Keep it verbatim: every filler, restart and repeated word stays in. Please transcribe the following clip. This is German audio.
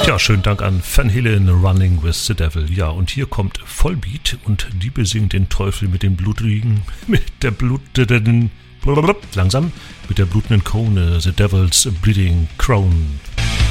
Ja, schönen Dank an Van Halen, Running with the Devil. Ja, und hier kommt Vollbeat und die besingt den Teufel mit dem blutigen, mit der blutenden, langsam, mit der blutenden Krone, The Devil's Bleeding Crown.